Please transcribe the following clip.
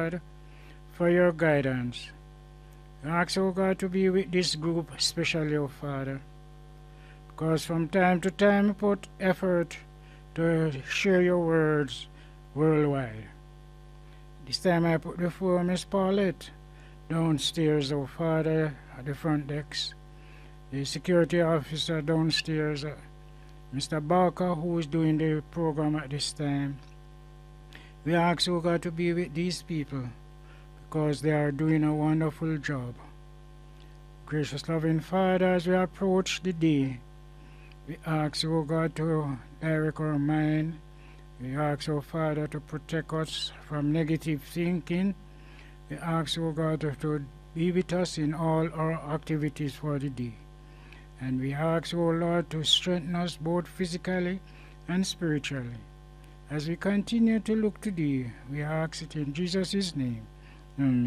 God, for your guidance. We ask, O God, to be with this group, especially, O Father, because from time to time we put effort to share your words worldwide. This time I put before Miss Paulette downstairs, O Father, at the front decks, the security officer downstairs, Mr. Barker, who is doing the program at this time. We ask, O God, to be with these people because they are doing a wonderful job. Gracious loving Father, as we approach the day, we ask, O God, to direct our mind. We ask, O Father, to protect us from negative thinking. We ask, O God, to be with us in all our activities for the day. And we ask, O Lord, to strengthen us both physically and spiritually. As we continue to look to Thee, we ask it in Jesus' name. Amen.